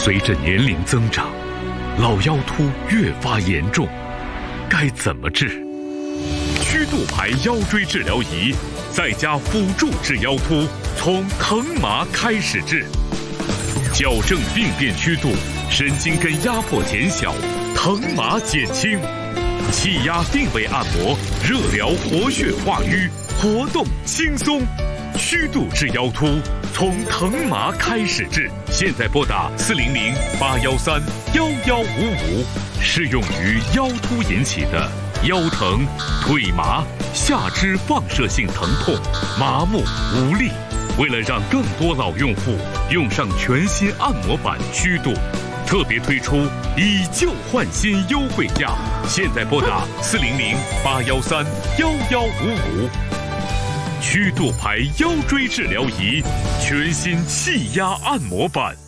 随着年龄增长，老腰突越发严重，该怎么治？曲度牌腰椎治疗仪，再加辅助治腰突，从疼麻开始治，矫正病变曲度，神经根压迫减小，疼麻减轻，气压定位按摩，热疗活血化瘀，活动轻松。曲度治腰突，从疼麻开始治。现在拨打400-813-1155，适用于腰突引起的腰疼、腿麻、下肢放射性疼痛、麻木无力。为了让更多老用户用上全新按摩板曲度，特别推出以旧换新优惠价。现在拨打400-813-1155。曲度牌腰椎治疗仪，全新气压按摩板。